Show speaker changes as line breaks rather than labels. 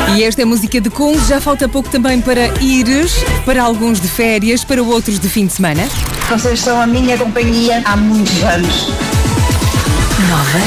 E esta é a música de Kungs. Já falta pouco também para ires, para alguns de férias, para outros de fim de semana.
Vocês são a minha companhia há muitos anos.
Nova